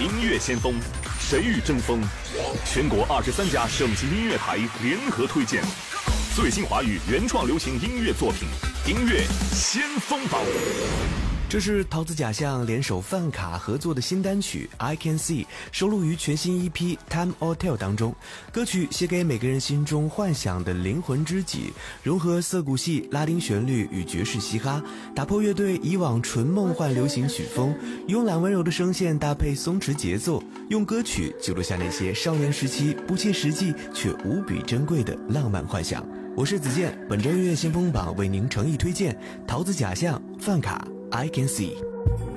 音乐先锋，谁与争锋？全国23家省级音乐台联合推荐最新华语原创流行音乐作品，音乐先锋榜。 这是桃子假象联手范卡合作的新单曲 I Can See， 收录于全新 EP Time or Tell 当中。歌曲写给每个人心中幻想的灵魂知己，融合涩谷系、拉丁旋律与爵士嘻哈，打破乐队以往纯梦幻流行曲风，慵懒温柔的声线搭配松弛节奏，用歌曲记录下那些少年时期不切实际却无比珍贵的浪漫幻想。我是子健，本周音乐先锋榜为您诚意推荐桃子假象范卡I Can See。